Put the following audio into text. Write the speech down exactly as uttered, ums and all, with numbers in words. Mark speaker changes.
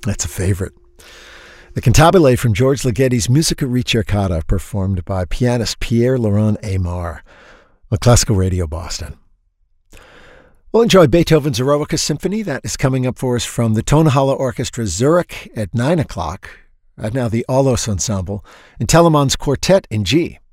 Speaker 1: That's a favorite. The Cantabile from George Ligeti's Musica Ricercata, performed by pianist Pierre-Laurent Aymar on Classical Radio Boston. We'll enjoy Beethoven's Eroica Symphony. That is coming up for us from the Tonhalle Orchestra Zurich at nine o'clock. Right now, the Aulos Ensemble and Telemann's Quartet in G.